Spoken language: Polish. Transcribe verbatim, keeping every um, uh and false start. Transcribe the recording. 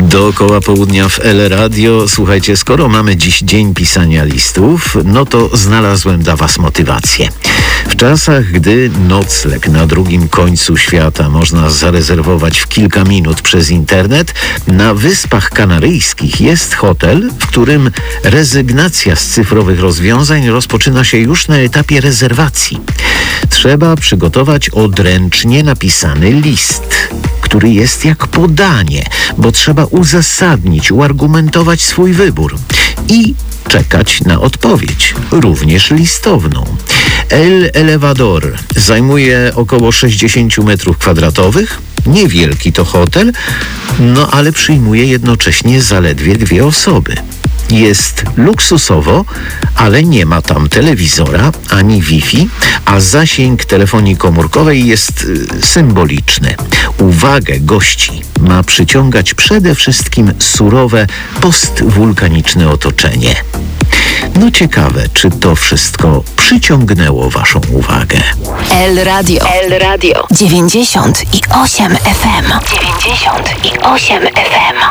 Dookoła południa w L Radio. Słuchajcie, skoro mamy dziś dzień pisania listów, no to znalazłem dla was motywację. W czasach, gdy nocleg na drugim końcu świata można zarezerwować w kilka minut przez internet, na Wyspach Kanaryjskich jest hotel, w którym rezygnacja z cyfrowych rozwiązań rozpoczyna się już na etapie rezerwacji. Trzeba przygotować odręcznie napisany list, który jest jak podanie, bo trzeba uzasadnić, uargumentować swój wybór i czekać na odpowiedź, również listowną. El Elevador zajmuje około sześćdziesiąt metrów kwadratowych. Niewielki to hotel, no ale przyjmuje jednocześnie zaledwie dwie osoby. Jest luksusowo, ale nie ma tam telewizora ani Wi-Fi, a zasięg telefonii komórkowej jest y, symboliczny. Uwagę gości ma przyciągać przede wszystkim surowe, postwulkaniczne otoczenie. No ciekawe, czy to wszystko przyciągnęło waszą uwagę. El Radio. El Radio. dziewięćdziesiąt i osiem F M. dziewięćdziesiąt i osiem F M.